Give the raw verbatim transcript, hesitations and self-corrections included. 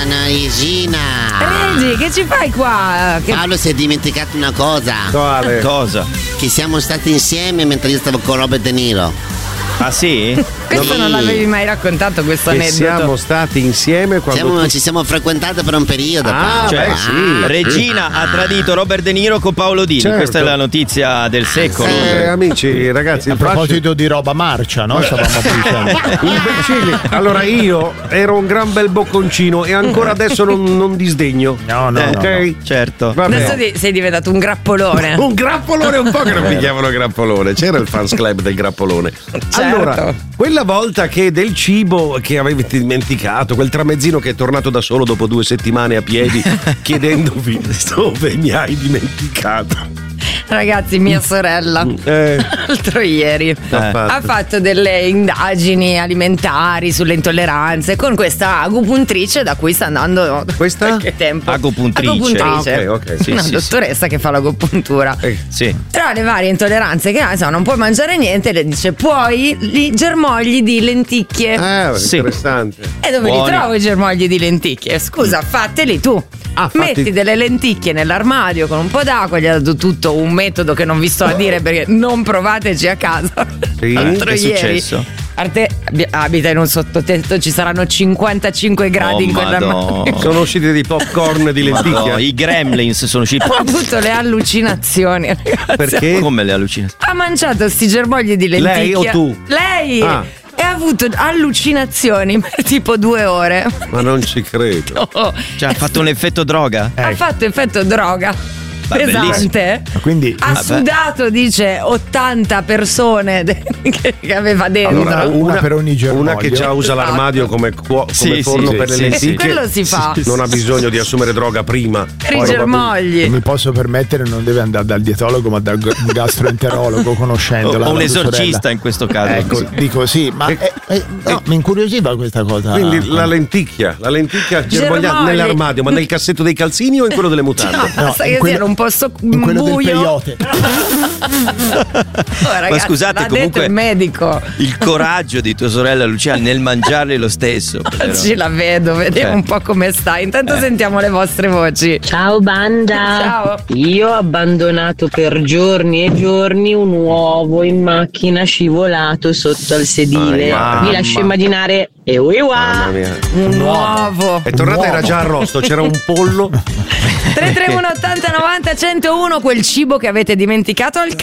Regina! Regi, che ci fai qua? Che... Paolo si è dimenticato una cosa. Quale? Cosa? Che siamo stati insieme mentre io stavo con Robert De Niro. Ah sì? Questo Sì. non l'avevi mai raccontato, questo Che aneddoto. siamo stati insieme quando Siamo- tu- ci siamo frequentati per un periodo. Ah, Paolo. Cioè, beh, sì. Regina ha tradito Robert De Niro con Paolo Dini. Certo. Questa è la notizia del secolo. Eh, amici, ragazzi, A il fascino- proposito di roba marcia, no? Stavamo dicendo. imbecilli. Allora io ero un gran bel bocconcino e ancora adesso non, non disdegno. No, no, ok? no, Certo. Vabbè. Adesso di- sei diventato un grappolone. Un grappolone, un po' che non mi chiamano grappolone. C'era il fans club del grappolone. Allora, quella volta che del cibo che avevi dimenticato, quel tramezzino che è tornato da solo dopo due settimane a piedi, chiedendovi dove mi hai dimenticato. Ragazzi, mia sorella Eh, l'altro ieri fatto. ha fatto delle indagini alimentari sulle intolleranze con questa agopuntrice da cui sta andando Questa? da che tempo? Agopuntrice. Agopuntrice. Ah, ok, ok. Sì, Una sì, dottoressa che fa l'agopuntura. Eh, Sì. Tra le varie intolleranze che ha, insomma, non puoi mangiare niente, le dice puoi i germogli di lenticchie. eh, Sì. interessante. E dove buoni. li trovo i germogli di lenticchie? Scusa, fateli tu. Ah, fatti- Metti delle lenticchie nell'armadio con un po' d'acqua, gli ha dato tutto un metodo che non vi sto a dire perché non provateci a casa. Sì? L'altro Che è ieri. successo? Arte abi- abita in un sottotetto, ci saranno cinquantacinque gradi Oh, in quell'armadio. Madonna. Sono usciti dei popcorn di lenticchia. Madonna, i gremlins sono usciti. Ha avuto le allucinazioni, ragazzi. Perché? Come le allucinazioni? Ha mangiato sti germogli di lenticchia. Lei o tu? Lei! Ah. E ha avuto allucinazioni per tipo due ore. Ma non ci credo. Oh, Cioè, ha fatto un effetto droga? ha fatto effetto droga. Beh, pesante. Quindi Ha Vabbè. sudato, dice, ottanta persone de- che, che aveva dentro. Allora, una per ogni germoglio. una che già usa l'armadio come, cuo- come Sì, forno sì, per le sì, lenticchie, sì. Quello si fa. non ha bisogno di assumere droga prima. Per i Poi germogli. mi posso permettere, non deve andare dal dietologo ma dal g- gastroenterologo, conoscendola. O un la tua esorcista sorella. in questo caso. Ecco, dico sì, ma eh, eh, no, mi incuriosiva questa cosa. Quindi la lenticchia, la lenticchia germogliata Germogli. nell'armadio, ma nel cassetto dei calzini o in quello delle mutande? No, basta in che quello- sia un posto in quello del buio. peyote. Oh, ragazzi, Ma scusate, l'ha detto comunque il medico. il coraggio di tua sorella Lucia nel mangiarli lo stesso. però. Oggi la vedo, vediamo Cioè. un po' come sta. Intanto sentiamo le vostre voci. Ciao banda! Ciao. Io ho abbandonato per giorni e giorni un uovo in macchina scivolato sotto al sedile. Ah, Vi lascio mamma. immaginare. E uiwa! Mamma mia. Un uovo. È tornata, era già arrosto, c'era un pollo. tre tre uno ottanta novanta centouno, quel cibo che avete dimenticato al